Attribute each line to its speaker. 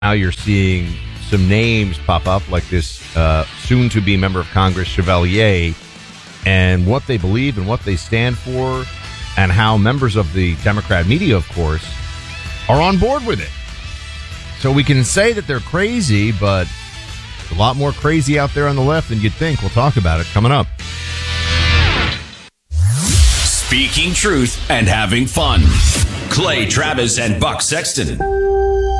Speaker 1: Now you're seeing some names pop up like this soon-to-be member of Congress, Chevalier, and what they believe and what they stand for, and how members of the Democrat media, of course, are on board with it. So we can say that they're crazy, but a lot more crazy out there on the left than you'd think. We'll talk about it coming up.
Speaker 2: Speaking truth and having fun. Clay Travis and Buck Sexton.